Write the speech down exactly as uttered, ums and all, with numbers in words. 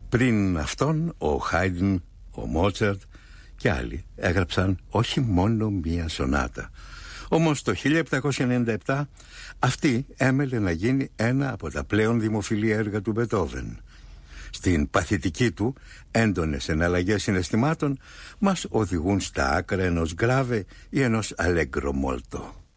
Πριν αυτόν ο Χάιντν, ο Μότσαρτ και άλλοι έγραψαν όχι μόνο μία σονάτα. Όμως το χίλια επτακόσια ενενήντα επτά αυτή έμελε να γίνει ένα από τα πλέον δημοφιλή έργα του Μπετόβεν. Στην παθητική του έντονες εναλλαγές συναισθημάτων μας οδηγούν στα άκρα ενός γκράβε ή ενός αλέγκρο μόλτο.